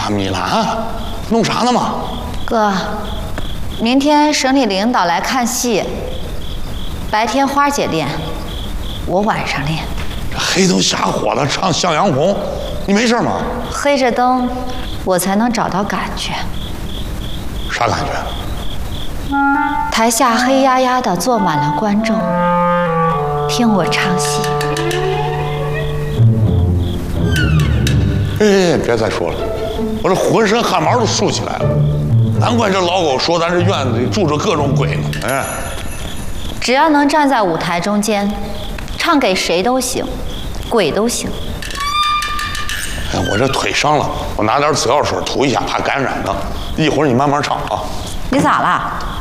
妈咪了啊？弄啥呢嘛？ 哥，明天省里领导来看戏，白天花姐练，我晚上练。 这黑灯瞎火的唱《向阳红》，你没事吗？ 黑着灯，我才能找到感觉。 啥感觉？ 台下黑压压的坐满了观众，听我唱戏。 哎，别再说了，我这浑身汗毛都竖起来了。难怪这老狗说咱这院子里住着各种鬼呢。哎， 只要能站在舞台中间，唱给谁都行，鬼都行。 哎，我这腿伤了，我拿点紫药水涂一下，怕感染呢。一会儿你慢慢唱啊。 你咋了？